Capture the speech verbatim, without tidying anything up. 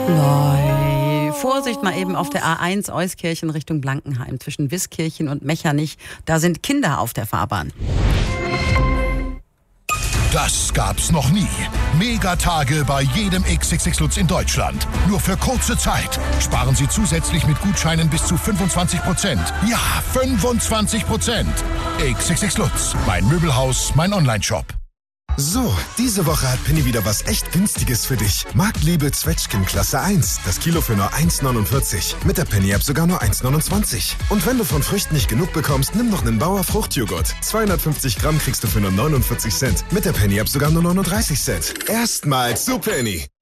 Loi. Vorsicht mal eben auf der A eins Euskirchen Richtung Blankenheim zwischen Wiskirchen und Mechernich. Da sind Kinder auf der Fahrbahn. Das gab's noch nie. Megatage bei jedem X X X Lutz in Deutschland. Nur für kurze Zeit. Sparen Sie zusätzlich mit Gutscheinen bis zu fünfundzwanzig Prozent. Ja, fünfundzwanzig Prozent. X X X Lutz. Mein Möbelhaus, mein Onlineshop. So, diese Woche hat Penny wieder was echt Günstiges für dich. Marktliebe Zwetschgen Klasse eins. Das Kilo für nur eins neunundvierzig. Mit der Penny-App sogar nur eins neunundzwanzig. Und wenn du von Früchten nicht genug bekommst, nimm noch einen Bauer Fruchtjoghurt. zweihundertfünfzig Gramm kriegst du für nur neunundvierzig Cent. Mit der Penny-App sogar nur neununddreißig Cent. Erstmals zu Penny.